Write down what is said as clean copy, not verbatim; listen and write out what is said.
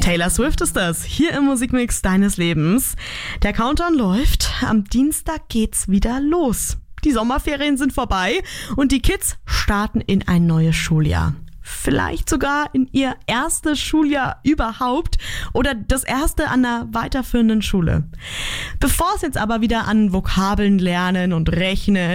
Taylor Swift ist das, hier im Musikmix deines Lebens. Der Countdown läuft, am Dienstag geht's wieder los. Die Sommerferien sind vorbei und die Kids starten in ein neues Schuljahr. Vielleicht sogar in ihr erstes Schuljahr überhaupt oder das erste an einer weiterführenden Schule. Bevor es jetzt aber wieder an Vokabeln lernen und Rechnen